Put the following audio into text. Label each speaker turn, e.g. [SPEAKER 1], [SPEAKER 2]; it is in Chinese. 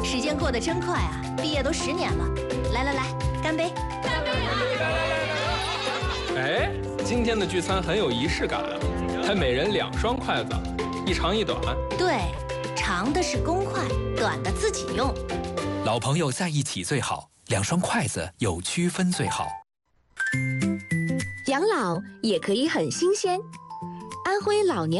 [SPEAKER 1] 时间过得真快啊，毕业都10年了。来，干杯！干杯！
[SPEAKER 2] 哎，今天的聚餐很有仪式感啊，还每人2双筷子，一长一短。
[SPEAKER 1] 对，长的是公筷，短的自己用。
[SPEAKER 3] 老朋友在一起最好，2双筷子有区分最好。
[SPEAKER 4] 养老也可以很新鲜。安徽老年